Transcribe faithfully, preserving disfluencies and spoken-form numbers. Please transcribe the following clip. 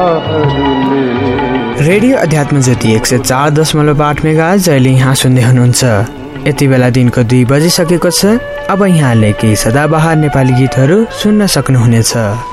Radio अध्यात्म ज्योति एक सय चार दशमलव आठ मेगा जहिले यहाँ सुन्दै हुनुहुन्छ। यति बेला दिनको दुई बजिसकेको छ। अब यहाँले केही सदाबहार नेपाली गीतहरू सुन्न सक्नुहुनेछ।